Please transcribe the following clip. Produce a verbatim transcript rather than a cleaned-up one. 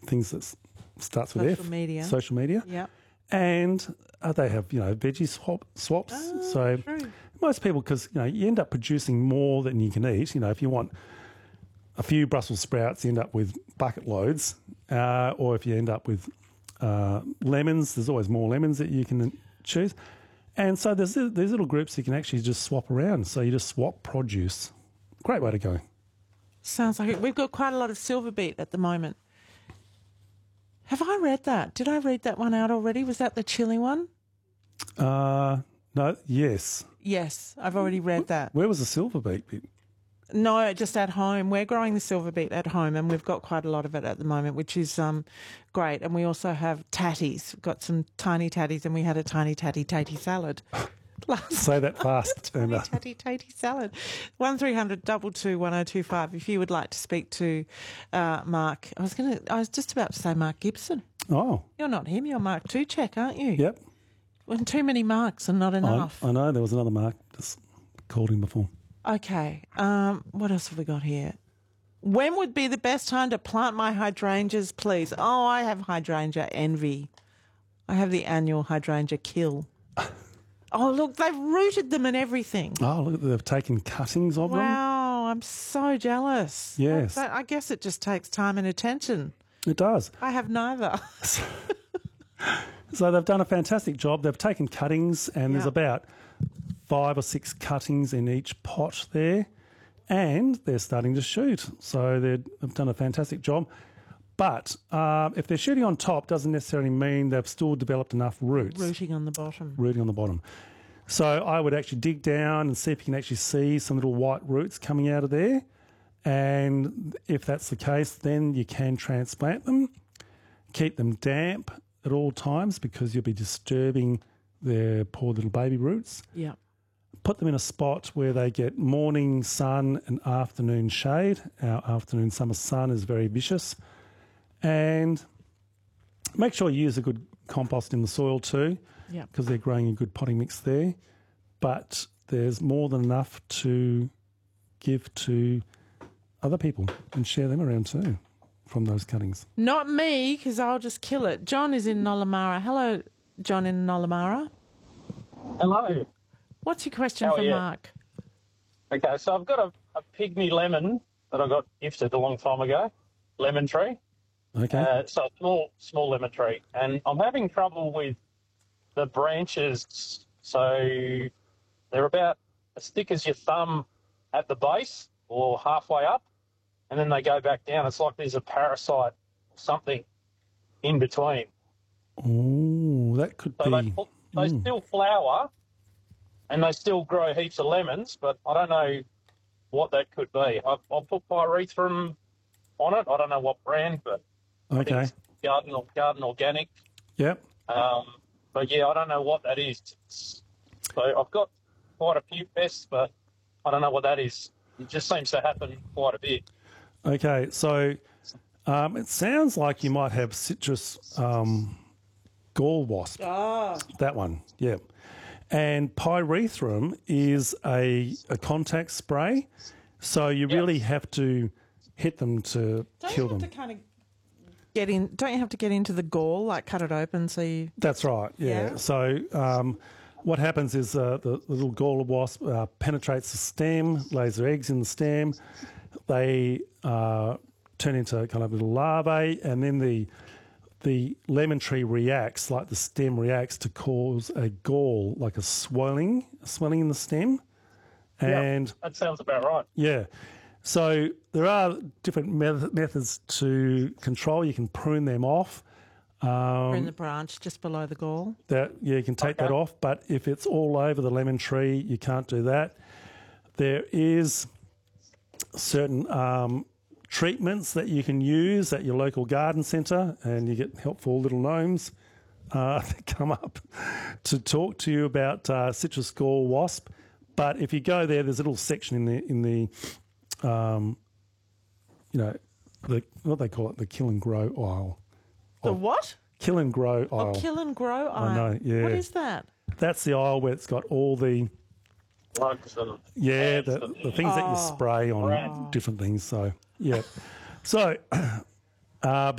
things that s- starts with Social F. media. Social media. Yeah. And uh, they have, you know, veggie swap, swaps. Oh, so true. most people, because, you know, you end up producing more than you can eat. You know, if you want a few Brussels sprouts, you end up with bucket loads. Uh, or if you end up with uh, lemons, there's always more lemons that you can choose. And so there's these little groups you can actually just swap around. So you just swap produce. Great way to go. Sounds like it. We've got quite a lot of silver beet at the moment. Have I read that? Did I read that one out already? Was that the chili one? Uh, no, yes. Yes, I've already read that. Where was the silver beet bit? No, just at home. We're growing the silver beet at home, and we've got quite a lot of it at the moment, which is um, great. And we also have tatties. We've got some tiny tatties, and we had a tiny tatty tatty salad. Last Say that fast. Tiny Emma. tatty tatty salad. One three hundred double two one zero two five. If you would like to speak to uh, Mark, I was gonna. I was just about to say Mark Gibson. Oh, You're not him. You're Mark Tuchek, aren't you? yep. When too many marks and not I, enough. I know there was another Mark just called him before. Okay. Um, what else have we got here? When would be the best time to plant my hydrangeas, please? Oh, I have hydrangea envy. I have the annual hydrangea kill. Oh, look, they've rooted them and everything. Oh, look, they've taken cuttings of them. Wow, I'm so jealous. Yes. But I guess it just takes time and attention. It does. I have neither. So they've done a fantastic job. They've taken cuttings, and there's Yeah. about five or six cuttings in each pot there, and they're starting to shoot. So they're- they've done a fantastic job. But uh, if they're shooting on top, doesn't necessarily mean they've still developed enough roots. Rooting on the bottom. Rooting on the bottom. So I would actually dig down and see if you can actually see some little white roots coming out of there. And if that's the case, then you can transplant them. Keep them damp at all times because you'll be disturbing their poor little baby roots. Yeah. Put them in a spot where they get morning sun and afternoon shade. Our afternoon summer sun is very vicious. And make sure you use a good compost in the soil too, Yeah. because they're growing a good potting mix there. But there's more than enough to give to other people and share them around too from those cuttings. Not me, because I'll just kill it. John is in Nollamara. Hello, John in Nollamara. Hello. What's your question How for are you? Mark? Okay, so I've got a, a pygmy lemon that I got gifted a long time ago, lemon tree. Okay. Uh, so a small, small lemon tree, and I'm having trouble with the branches. So they're about as thick as your thumb at the base or halfway up, and then they go back down. It's like there's a parasite or something in between. Oh, that could So they, be. they still flower, and they still grow heaps of lemons, but I don't know what that could be. I've, I'll put pyrethrum on it. I don't know what brand, but I think Okay. it's Garden, or Garden Organic. Yep. Um, but yeah, I don't know what that is. It's- so I've got quite a few pests, but I don't know what that is. It just seems to happen quite a bit. Okay. So um, it sounds like you might have citrus um, gall wasp. Oh. That one. Yeah. And pyrethrum is a, a contact spray. So you Yep. really have to hit them to Don't kill you have them. to kind of get in? Don't you have to get into the gall, like cut it open, so you? That's right, yeah. Yeah. So um, what happens is uh, the, the little gall wasp uh, penetrates the stem, lays their eggs in the stem. They uh, turn into kind of little larvae, and then the the lemon tree reacts, like the stem reacts, to cause a gall, like a swelling, a swelling in the stem. And Yeah, that sounds about right. yeah. So there are different meth- methods to control. You can prune them off. Or in the branch just below the gall. That yeah, you can take that Okay. off. But if it's all over the lemon tree, you can't do that. There is certain um, treatments that you can use at your local garden centre, and you get helpful little gnomes uh, that come up to talk to you about uh, citrus gall wasp. But if you go there, there's a little section in the in the um, you know the what they call it, the kill and grow aisle. The what? Kill and grow aisle. Oh, kill and grow aisle. know, yeah. What is that? That's the aisle where it's got all the Like some yeah the, ants the things that you Oh. spray on Right. different things. So yeah, so uh,